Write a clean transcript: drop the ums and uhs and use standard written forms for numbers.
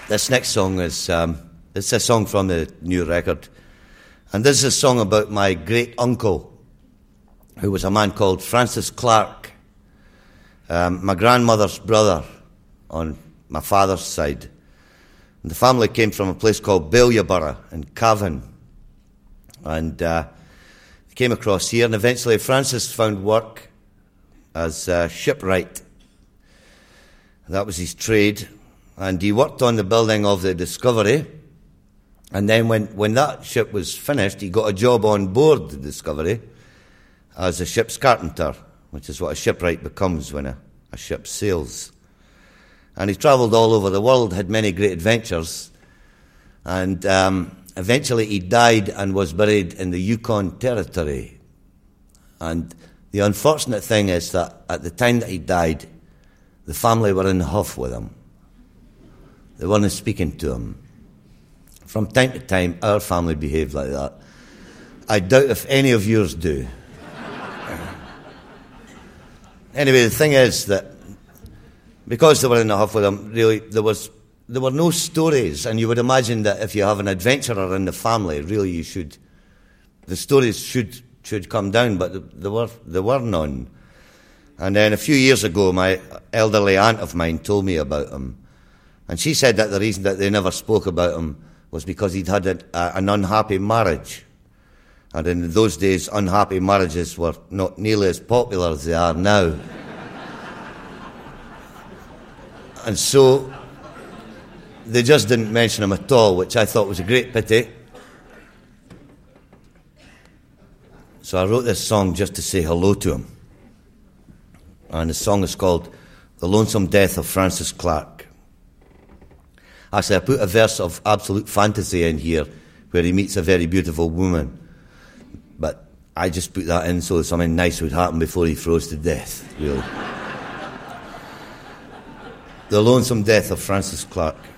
This next song is it's a song from the new record. And this is a song about my great uncle, who was a man called Francis Clark, my grandmother's brother on my father's side. And the family came from a place called Ballyaborough in Cavan. And came across here, and eventually Francis found work as a shipwright. That was his trade. And he worked on the building of the Discovery. And then when that ship was finished, he got a job on board the Discovery as a ship's carpenter, which is what a shipwright becomes when a ship sails. And he travelled all over the world, had many great adventures. And eventually he died and was buried in the Yukon Territory. And the unfortunate thing is that at the time that he died, the family were in the huff with him. They weren't speaking to him. From time to time, our family behaved like that. I doubt if any of yours do. Anyway, the thing is that because they were in the huff with him, really, there were no stories, and you would imagine that if you have an adventurer in the family, really the stories should come down, but there were none. And then a few years ago, my elderly aunt of mine told me about him. And she said that the reason that they never spoke about him was because he'd had an unhappy marriage. And in those days, unhappy marriages were not nearly as popular as they are now. And so they just didn't mention him at all, which I thought was a great pity. So I wrote this song just to say hello to him. And the song is called The Lonesome Death of Francis Clark. Actually, I put a verse of absolute fantasy in here where he meets a very beautiful woman. But I just put that in so something nice would happen before he froze to death, really. The Lonesome Death of Francis Clark.